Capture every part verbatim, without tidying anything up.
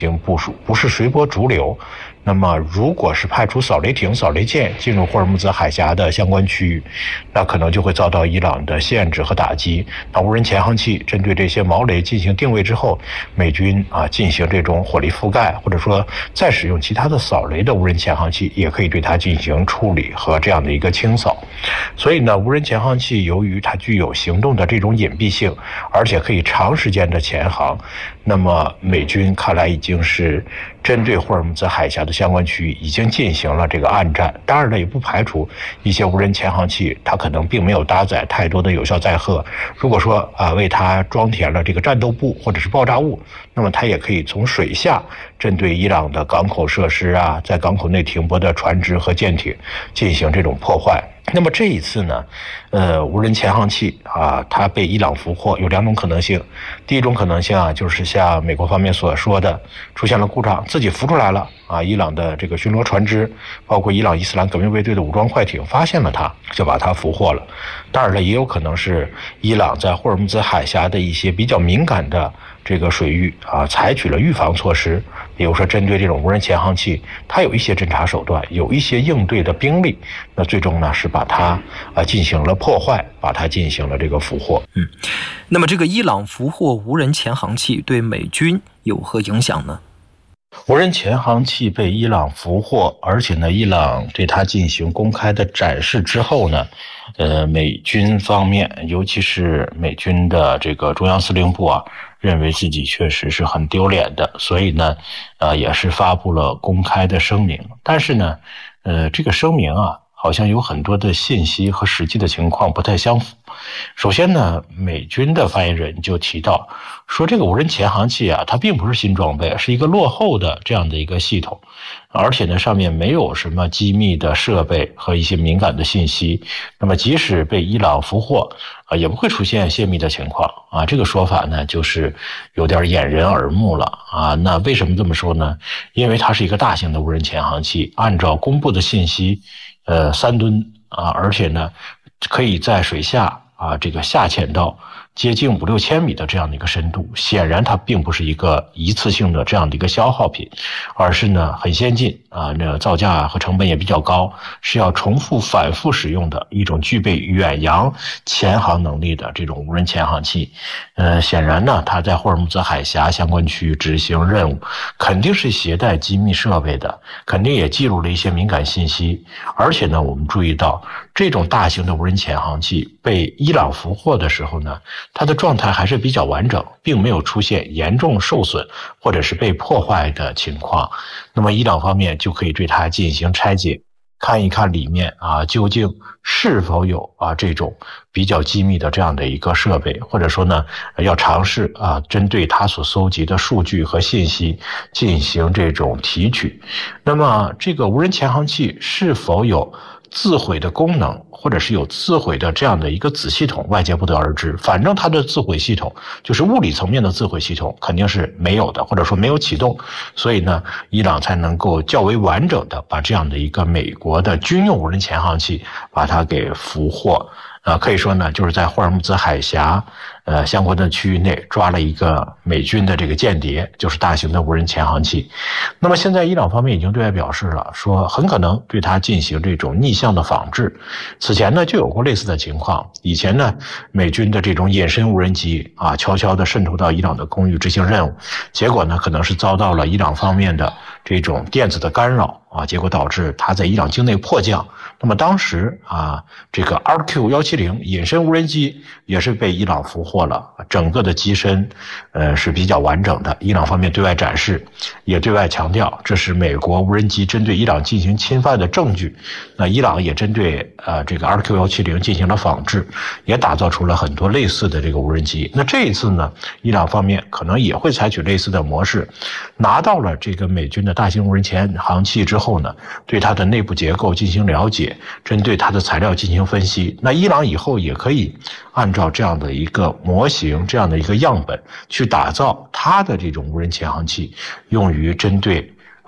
行部署，不是随波逐流。那么如果是派出扫雷艇、扫雷舰进入霍尔木兹海峡的相关区域，那可能就会遭到伊朗的限制和打击。那无人潜航器针对这些毛雷进行定位之后，美军啊进行这种火力覆盖，或者说再使用其他的扫雷的无人潜航器，也可以对它进行处理和这样的一个清扫。所以呢，无人潜航器由于它具有行动的这种隐蔽性，而且可以长时间的潜航，那么美军看来已经是针对霍尔木兹海峡的相关区域已经进行了这个暗战。当然了，也不排除一些无人潜航器它可能并没有搭载太多的有效载荷，如果说啊为它装填了这个战斗部或者是爆炸物，那么它也可以从水下针对伊朗的港口设施啊，在港口内停泊的船只和舰艇进行这种破坏。那么这一次呢，呃，无人潜航器啊，它被伊朗俘获有两种可能性。第一种可能性啊，就是像美国方面所说的，出现了故障，自己浮出来了啊，伊朗的这个巡逻船只，包括伊朗伊斯兰革命卫队的武装快艇发现了它，就把它俘获了。当然了，也有可能是伊朗在霍尔木兹海峡的一些比较敏感的这个水域啊，采取了预防措施，比如说针对这种无人潜航器，它有一些侦察手段，有一些应对的兵力，那最终呢是把它啊进行了破坏，把它进行了这个俘获。 嗯，那么这个伊朗俘获无人潜航器对美军有何影响呢？ 无人潜航器被伊朗俘获，而且呢，伊朗对它进行公开的展示之后呢，呃，美军方面，尤其是美军的这个中央司令部啊，认为自己确实是很丢脸的，所以呢，呃，也是发布了公开的声明。但是呢，呃，这个声明啊，好像有很多的信息和实际的情况不太相符。首先呢，美军的发言人就提到说，这个无人潜航器啊，它并不是新装备，是一个落后的这样的一个系统，而且呢，上面没有什么机密的设备和一些敏感的信息。那么，即使被伊朗俘获啊，也不会出现泄密的情况啊。这个说法呢，就是有点掩人耳目了啊。那为什么这么说呢？因为它是一个大型的无人潜航器，按照公布的信息，呃，三吨啊，而且呢，可以在水下啊，这个下潜到接近五六千米的这样的一个深度，显然它并不是一个一次性的这样的一个消耗品，而是呢很先进啊，那造价和成本也比较高，是要重复反复使用的一种具备远洋潜航能力的这种无人潜航器。呃，显然呢，它在霍尔木兹海峡相关区域执行任务，肯定是携带机密设备的，肯定也记录了一些敏感信息。而且呢，我们注意到这种大型的无人潜航器被伊朗俘获的时候呢，它的状态还是比较完整，并没有出现严重受损或者是被破坏的情况。那么伊朗方面就可以对它进行拆解，看一看里面啊究竟是否有啊这种比较机密的这样的一个设备，或者说呢要尝试啊针对它所搜集的数据和信息进行这种提取。那么这个无人潜航器是否有自毁的功能，或者是有自毁的这样的一个子系统，外界不得而知。反正它的自毁系统，就是物理层面的自毁系统肯定是没有的，或者说没有启动，所以呢，伊朗才能够较为完整的把这样的一个美国的军用无人潜航器把它给俘获。呃，可以说呢，就是在霍尔木兹海峡呃相关的区域内抓了一个美军的这个间谍，就是大型的无人潜航器。那么现在伊朗方面已经对外表示了，说很可能对它进行这种逆向的仿制。此前呢就有过类似的情况，以前呢美军的这种隐身无人机啊，悄悄地渗透到伊朗的空域执行任务，结果呢可能是遭到了伊朗方面的这种电子的干扰啊，结果导致它在伊朗境内迫降。那么当时啊，这个 R Q 一七零 隐身无人机也是被伊朗俘获了，整个的机身呃是比较完整的。伊朗方面对外展示，也对外强调这是美国无人机针对伊朗进行侵犯的证据。那伊朗也针对呃这个 R Q 一七零 进行了仿制，也打造出了很多类似的这个无人机。那这一次呢，伊朗方面可能也会采取类似的模式，拿到了这个美军的大型无人潜航器之后呢，对它的内部结构进行了解，针对它的材料进行分析。那伊朗以后也可以按照这样的一个模型，这样的一个样本去打造它的这种无人潜航器，用于针对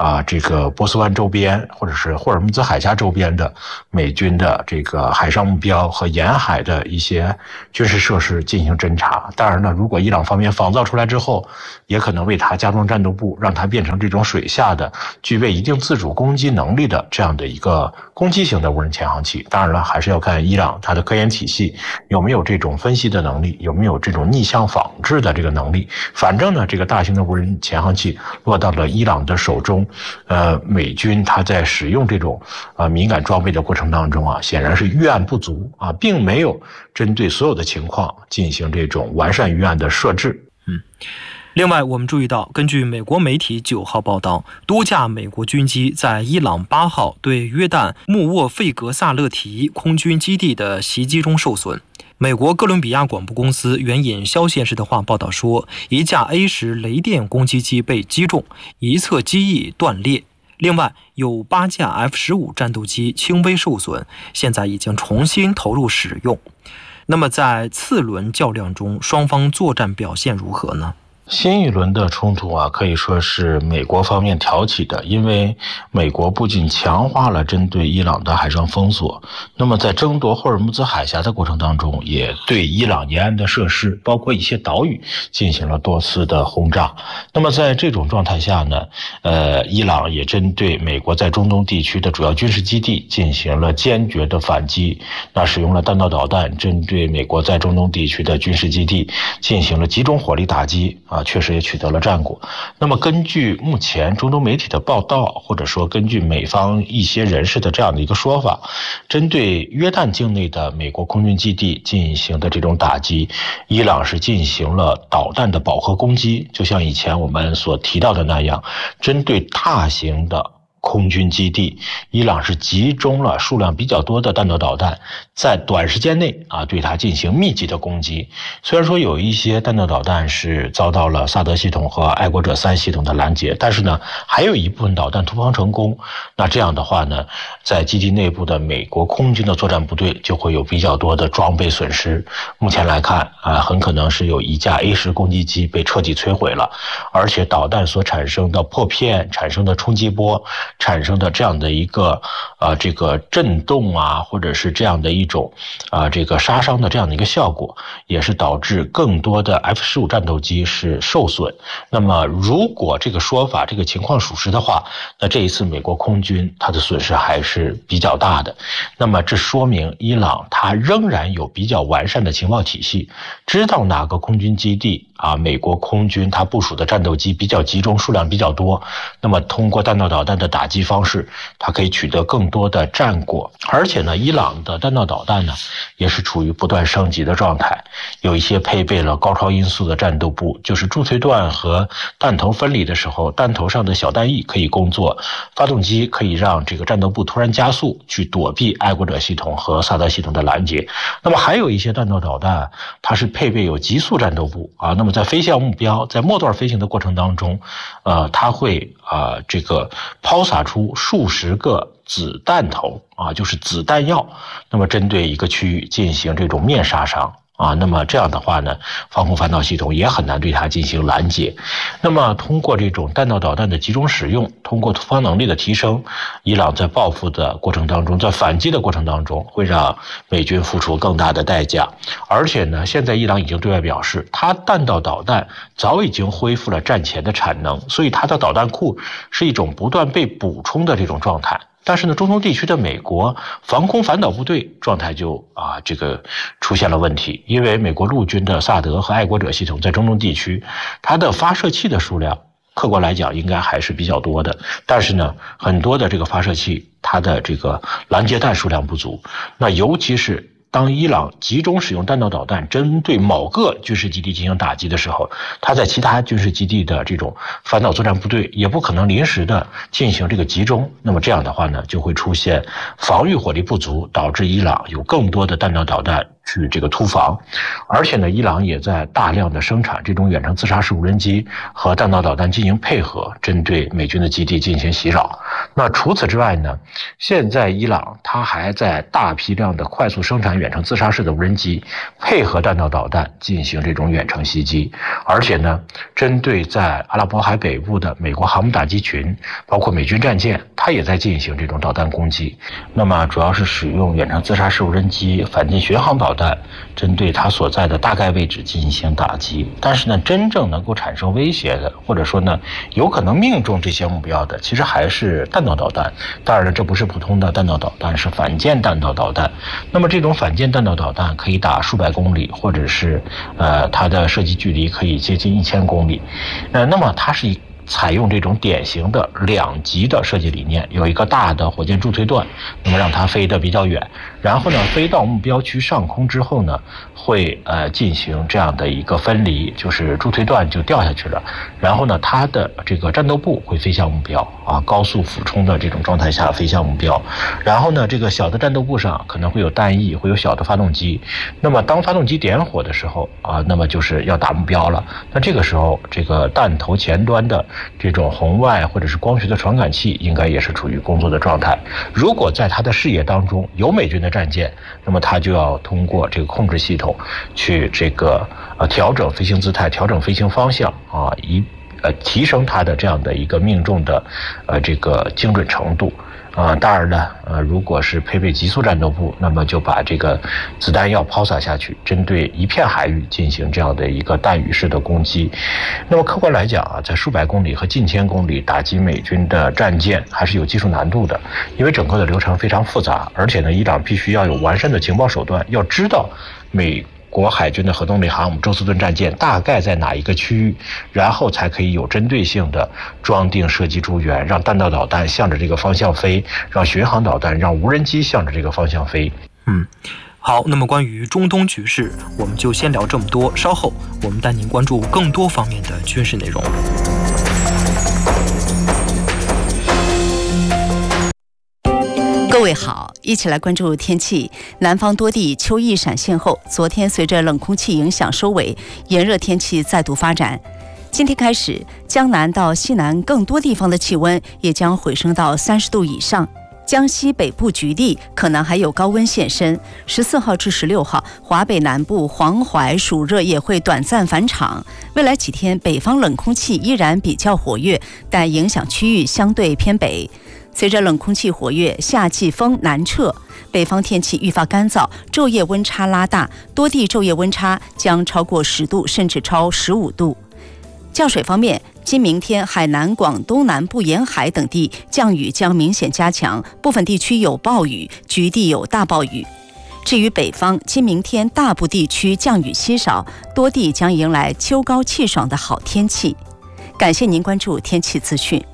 啊这个波斯湾周边或者是霍尔木兹海峡周边的美军的这个海上目标和沿海的一些军事设施进行侦察。当然了，如果伊朗方面仿造出来之后，也可能为它加装战斗部，让它变成这种水下的具备一定自主攻击能力的这样的一个攻击型的无人潜航器。当然了，还是要看伊朗它的科研体系有没有这种分析的能力，有没有这种逆向仿制的这个能力。反正呢，这个大型的无人潜航器落到了伊朗的手中，呃，美军它在使用这种呃敏感装备的过程当中啊，显然是预案不足啊，并没有针对所有的情况进行这种完善预案的设置。 嗯。另外，我们注意到，根据美国媒体九号报道，多架美国军机在伊朗八号对约旦穆沃费格萨勒提空军基地的袭击中受损。美国哥伦比亚广播公司援引消息人士的话报道说，一架 A 十雷电攻击机被击中，一侧机翼断裂。另外，有八架 F 十五 战斗机轻微受损，现在已经重新投入使用。那么，在次轮较量中，双方作战表现如何呢？ 新一轮的冲突啊，可以说是美国方面挑起的，因为美国不仅强化了针对伊朗的海上封锁，那么在争夺霍尔木兹海峡的过程当中，也对伊朗沿岸的设施，包括一些岛屿进行了多次的轰炸。那么在这种状态下呢，呃，伊朗也针对美国在中东地区的主要军事基地进行了坚决的反击，那使用了弹道导弹，针对美国在中东地区的军事基地进行了集中火力打击。啊，确实也取得了战果。那么根据目前中东媒体的报道，或者说根据美方一些人士的这样的一个说法，针对约旦境内的美国空军基地进行的这种打击，伊朗是进行了导弹的饱和攻击，就像以前我们所提到的那样，针对大型的空军基地，伊朗是集中了数量比较多的弹道导弹，在短时间内啊对它进行密集的攻击。虽然说有一些弹道导弹是遭到了萨德系统和爱国者三系统的拦截，但是呢，还有一部分导弹突防成功。那这样的话呢，在基地内部的美国空军的作战部队就会有比较多的装备损失。目前来看啊，很可能是有一架 A 十 攻击机被彻底摧毁了，而且导弹所产生的破片、产生的冲击波。产生的这样的一个呃这个震动啊，或者是这样的一种啊、呃、这个杀伤的这样的一个效果，也是导致更多的 F 十五 战斗机是受损。那么如果这个说法这个情况属实的话，那这一次美国空军它的损失还是比较大的。那么这说明伊朗它仍然有比较完善的情报体系，知道哪个空军基地啊美国空军它部署的战斗机比较集中，数量比较多，那么通过弹道导弹的打击方式，它可以取得更多的战果。而且呢，伊朗的弹道导弹呢也是处于不断升级的状态，有一些配备了高超音速的战斗部，就是助推段和弹头分离的时候，弹头上的小弹翼可以工作，发动机可以让这个战斗部突然加速，去躲避爱国者系统和萨德系统的拦截。那么还有一些弹道导弹，它是配备有极速战斗部啊，那么在飞向目标，在末段飞行的过程当中，呃，它会啊、呃、这个抛洒出数十个子弹头啊，就是子弹药，那么针对一个区域进行这种面杀伤。啊，那么这样的话呢，防空反导系统也很难对它进行拦截。那么通过这种弹道导弹的集中使用，通过突防能力的提升，伊朗在报复的过程当中，在反击的过程当中，会让美军付出更大的代价。而且呢，现在伊朗已经对外表示，它弹道导弹早已经恢复了战前的产能，所以它的导弹库是一种不断被补充的这种状态。但是呢，中东地区的美国防空反导部队状态就啊这个出现了问题，因为美国陆军的萨德和爱国者系统在中东地区，它的发射器的数量客观来讲应该还是比较多的，但是呢，很多的这个发射器它的这个拦截弹数量不足，那尤其是当伊朗集中使用弹道导弹针对某个军事基地进行打击的时候，它在其他军事基地的这种反导作战部队也不可能临时的进行这个集中，那么这样的话呢，就会出现防御火力不足，导致伊朗有更多的弹道导弹去这个突防。而且呢，伊朗也在大量的生产这种远程自杀式无人机和弹道导弹进行配合，针对美军的基地进行袭扰。 那除此之外呢，现在伊朗它还在大批量的快速生产远程自杀式的无人机，配合弹道导弹进行这种远程袭击，而且呢，针对在阿拉伯海北部的美国航母打击群，包括美军战舰，它也在进行这种导弹攻击。那么主要是使用远程自杀式无人机、反舰巡航导弹，针对它所在的大概位置进行打击。但是呢，真正能够产生威胁的，或者说呢，有可能命中这些目标的，其实还是弹道导弹。当然了，这不是普通的弹道导弹，是反舰弹道导弹。那么这种反舰弹道导弹可以打数百公里，或者是呃它的射击距离可以接近一千公里。呃，那么它是一采用这种典型的两级的设计理念，有一个大的火箭助推段，那么让它飞得比较远，然后呢，飞到目标区上空之后呢，会呃进行这样的一个分离，就是助推段就掉下去了，然后呢，它的这个战斗部会飞向目标啊，高速俯冲的这种状态下飞向目标，然后呢，这个小的战斗部上可能会有弹翼，会有小的发动机，那么当发动机点火的时候啊，那么就是要打目标了，那这个时候这个弹头前端的这种红外或者是光学的传感器应该也是处于工作的状态。如果在它的视野当中有美军的战舰，那么它就要通过这个控制系统去这个呃调整飞行姿态、调整飞行方向啊，以呃提升它的这样的一个命中的呃这个精准程度。啊，当然了，呃，如果是配备极速战斗部，那么就把这个子弹药抛洒下去，针对一片海域进行这样的一个弹雨式的攻击。那么客观来讲啊，在数百公里和近千公里打击美军的战舰还是有技术难度的，因为整个的流程非常复杂，而且呢，伊朗必须要有完善的情报手段，要知道美国海军的核动力航母宙斯盾战舰大概在哪一个区域，然后才可以有针对性的装定射击诸元，让弹道导弹向着这个方向飞，让巡航导弹、让无人机向着这个方向飞。 嗯，好，那么关于中东局势，我们就先聊这么多，稍后我们带您关注更多方面的军事内容。 各位好，一起来关注天气。南方多地秋意闪现后，昨天随着冷空气影响收尾，炎热天气再度发展。今天开始，江南到西南更多地方的气温也将回升到三十度以上。江西北部局地可能还有高温现身。十四号至十六号，华北南部、黄淮暑热也会短暂返场。未来几天，北方冷空气依然比较活跃，但影响区域相对偏北。随着冷空气活跃，夏季风南撤，北方天气愈发干燥，昼夜温差拉大，多地昼夜温差将超过十度，甚至超十五度。降水方面，今明天海南、广东南部沿海等地降雨将明显加强，部分地区有暴雨，局地有大暴雨。至于北方，今明天大部地区降雨稀少，多地将迎来秋高气爽的好天气。感谢您关注天气资讯。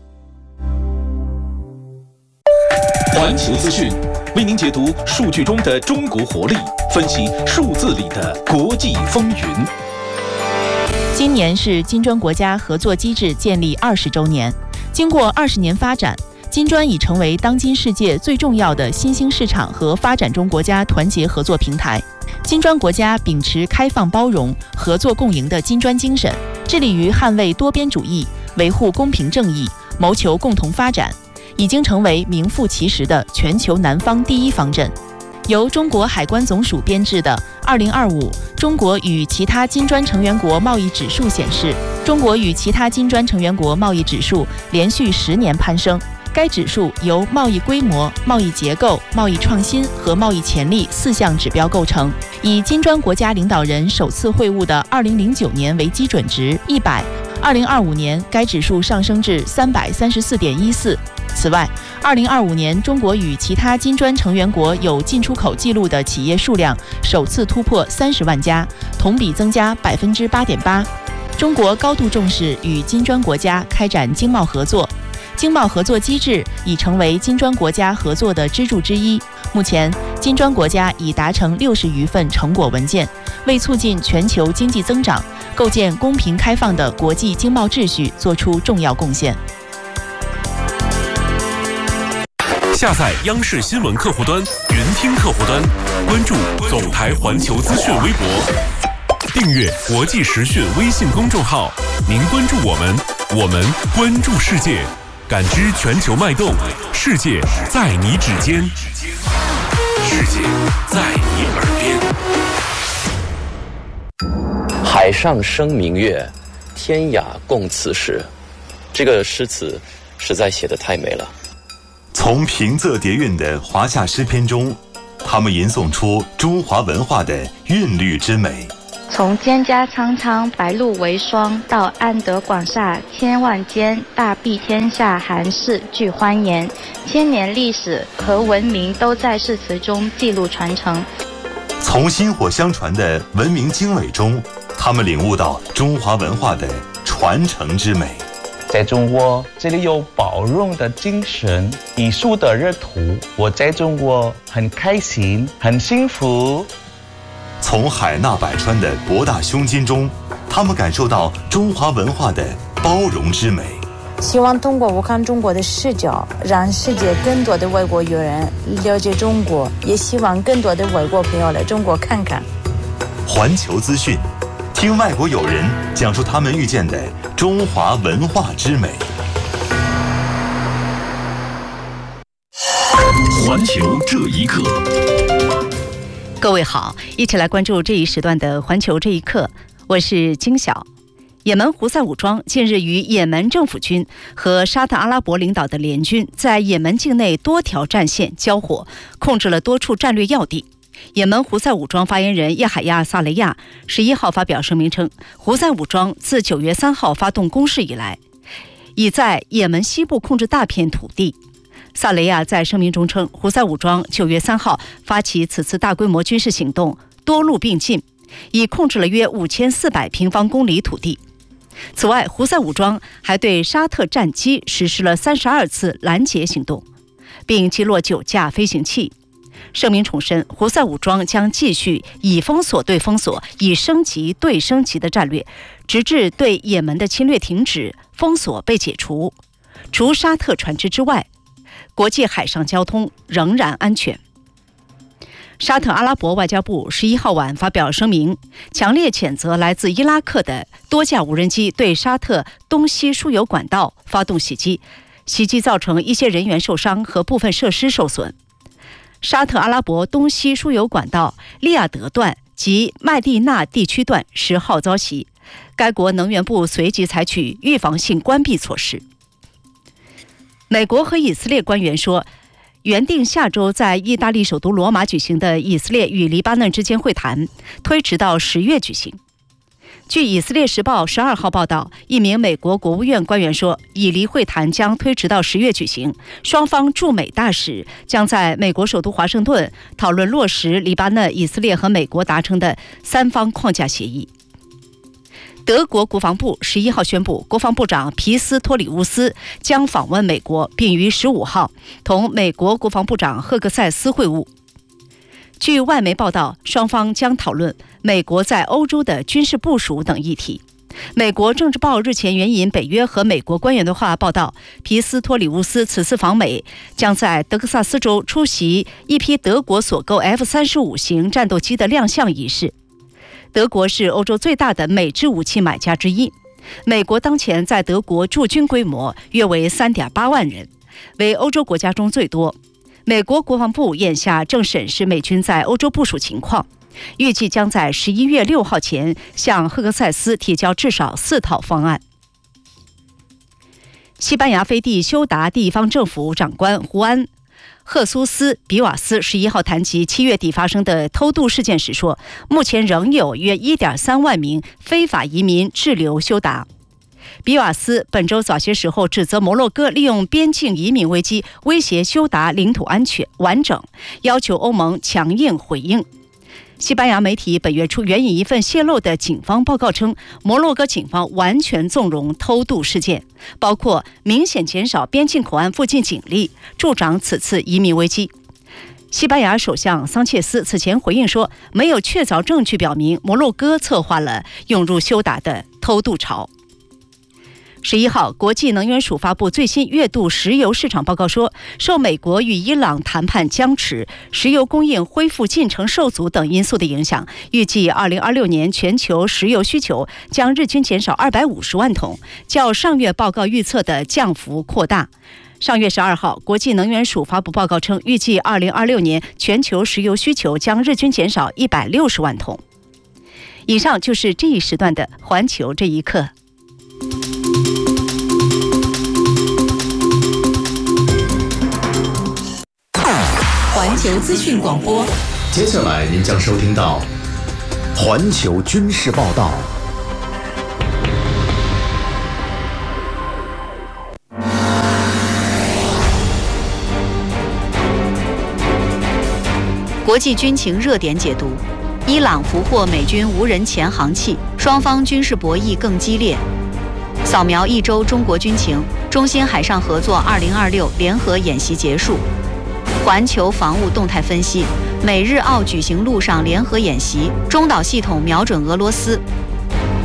环球资讯为您解读数据中的中国活力，分析数字里的国际风云。 今年是金砖国家合作机制建立二十周年，经过二十年发展，金砖已成为当今世界最重要的新兴市场和发展中国家团结合作平台。金砖国家秉持开放包容、合作共赢的金砖精神，致力于捍卫多边主义，维护公平正义，谋求共同发展，已经成为名副其实的全球南方第一方阵。由中国海关总署编制的二零二五中国与其他金砖成员国贸易指数显示，中国与其他金砖成员国贸易指数连续十年攀升。该指数由贸易规模、贸易结构、贸易创新和贸易潜力四项指标构成，以金砖国家领导人首次会晤的二零零九年为基准值一百，二零二五年该指数上升至三百三十四点一四。此外，二零二五年中国与其他金砖成员国有进出口记录的企业数量首次突破三十万家，同比增加百分之八点八。中国高度重视与金砖国家开展经贸合作。经贸合作机制已成为金砖国家合作的支柱之一。目前，金砖国家已达成六十余份成果文件，为促进全球经济增长、构建公平开放的国际经贸秩序作出重要贡献。 下载央视新闻客户端、云听客户端，关注总台环球资讯微博，订阅国际时讯微信公众号。您关注我们，我们关注世界。 感知全球脉动，世界在你指尖，世界在你耳边。 海上生明月，天涯共此时。这个诗词实在写得太美了。 从平仄叠韵的华夏诗篇中，他们吟诵出中华文化的韵律之美。 从蒹葭苍苍，白露为霜，到安得广厦千万间，大庇天下寒士俱欢颜。千年历史和文明都在诗词中记录传承。 从薪火相传的文明经纬中，他们领悟到中华文化的传承之美。 在中国，这里有包容的精神，艺术的热土。我在中国很开心，很幸福。 从海纳百川的博大胸襟中，他们感受到中华文化的包容之美。 希望通过我看中国的视角，让世界更多的外国友人了解中国，也希望更多的外国朋友来中国看看。 环球资讯，听外国友人讲述他们遇见的中华文化之美。 环球这一刻， 各位好，一起来关注这一时段的环球这一刻，我是金晓。也门胡塞武装近日与也门政府军和沙特阿拉伯领导的联军在也门境内多条战线交火，控制了多处战略要地。也门胡塞武装发言人叶海亚·萨雷亚十一号发表声明称，胡塞武装自九月三号发动攻势以来，已在也门西部控制大片土地。萨雷亚在声明中称，胡塞武装九月三号发起此次大规模军事行动，多路并进，已控制了约五千四百平方公里土地。此外，胡塞武装还对沙特战机实施了三十二次拦截行动，并击落九架飞行器。声明重申，胡塞武装将继续以封锁对封锁、以升级对升级的战略，直至对也门的侵略停止、封锁被解除。除沙特船只之外，国际海上交通仍然安全。沙特阿拉伯外交部十一号晚发表声明，强烈谴责来自伊拉克的多架无人机对沙特东西输油管道发动袭击，袭击造成一些人员受伤和部分设施受损。沙特阿拉伯东西输油管道利亚德段及麦地那地区段十号遭袭，该国能源部随即采取预防性关闭措施。美国和以色列官员说，原定下周在意大利首都罗马举行的以色列与黎巴嫩之间会谈推迟到十月举行。据以色列时报十二号报道，一名美国国务院官员说，以黎会谈将推迟到十月举行，双方驻美大使将在美国首都华盛顿讨论落实黎巴嫩、以色列和美国达成的三方框架协议。德国国防部十一号宣布，国防部长皮斯托里乌斯将访问美国，并于十五号同美国国防部长赫克塞斯会晤。据外媒报道，双方将讨论美国在欧洲的军事部署等议题。美国政治报日前援引北约和美国官员的话报道，皮斯托里乌斯此次访美将在德克萨斯州出席一批德国所购 F 三十五 型战斗机的亮相仪式。德国是欧洲最大的美制武器买家之一，美国当前在德国驻军规模约为 三点八万人，为欧洲国家中最多。美国国防部眼下正审视美军在欧洲部署情况，预计将在十一月六号前向赫克塞斯提交至少四套方案。西班牙飞地休达地方政府长官胡安·赫苏斯·比瓦斯十一号谈及七月底发生的偷渡事件时说，目前仍有约 一点三万名非法移民滞留休达。比瓦斯本周早些时候指责摩洛哥利用边境移民危机威胁休达领土安全完整，要求欧盟强硬回应。西班牙媒体本月初援引一份泄露的警方报告称，摩洛哥警方完全纵容偷渡事件，包括明显减少边境口岸附近警力，助长此次移民危机。西班牙首相桑切斯此前回应说，没有确凿证据表明摩洛哥策划了涌入休达的偷渡潮。 十一号，国际能源署发布最新月度石油市场报告说，受美国与伊朗谈判僵持、石油供应恢复进程受阻等因素的影响，预计二零二六年全球石油需求将日均减少二百五十万桶，较上月报告预测的降幅扩大。上月十二号，国际能源署发布报告称，预计二零二六年全球石油需求将日均减少一百六十万桶。以上就是这一时段的环球这一刻。 环球资讯广播， 接下来您将收听到环球军事报道。 国际军情热点解读：伊朗俘获美军无人潜航器，双方军事博弈更激烈。扫描一周中国军情，中新海上合作二零二六联合演习结束。环球防务动态分析：美日澳举行陆上联合演习，中导系统瞄准俄罗斯，